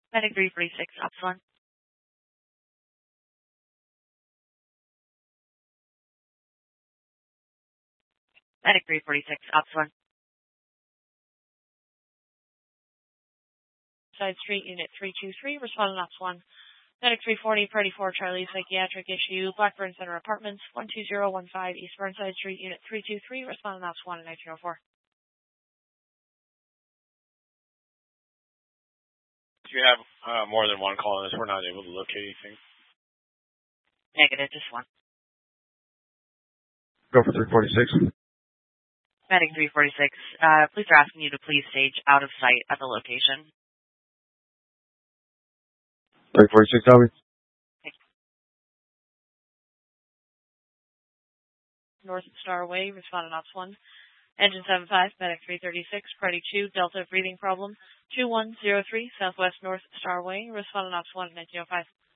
Medic 346, Ops 1. Medic 346, Ops 1. Side Street, Unit 323, responding Ops 1. Medic 340, Party 4, Charlie, psychiatric issue, Blackburn Center Apartments, 12015 East Burnside Street, Unit 323, responding Ops 1 and 1904. Do you have more than one call on this? We're not able to locate anything. Negative, just one. Go for 346. Medic 346, police are asking you to please stage out of sight at the location. 346, Tommy. North Star Way, responding Ops 1. Engine 75, Medic 336, Party 2, Delta breathing problem, 2103, Southwest North Star Way, responding Ops 1, 1905.